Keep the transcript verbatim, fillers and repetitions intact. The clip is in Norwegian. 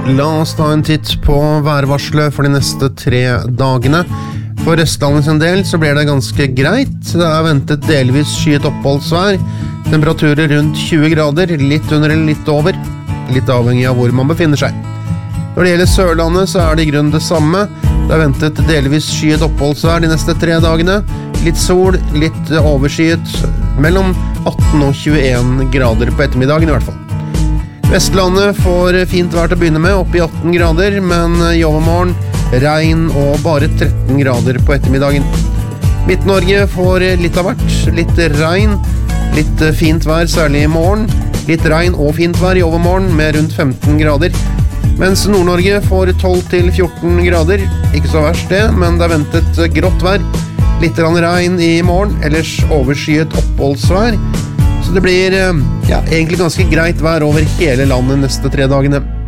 La oss ta en titt på værvarselet for de neste tre dagene. For Østlandet sin del så blir det ganske greit. Det er ventet delvis skyet oppholdsvær. Temperaturer rundt tjue grader, litt under eller litt over. Litt avhengig av hvor man befinner seg. Når det gjelder Sørlandet så er det i grunnen det samme. Det er ventet delvis skyet oppholdsvær de neste tre dagene. Litt sol, litt overskyet, mellom atten og tjueen grader på ettermiddagen i hvert fall. Vestlandet får fint vær til å begynne med, opp i atten grader, men i overmorgen regn og bare tretten grader på ettermiddagen. Midt-Norge får litt av hvert, litt regn, litt fint vær, særlig i morgen. Litt regn og fint vær i overmorgen med rundt femten grader. Mens Nord-Norge får tolv til fjorten grader, ikke så verst det, men det er ventet grått vær. Litt regn i morgen, ellers overskyet oppholdsvær. Så det blir ja, egentlig ganske greit vær over hele landet neste tre dagene.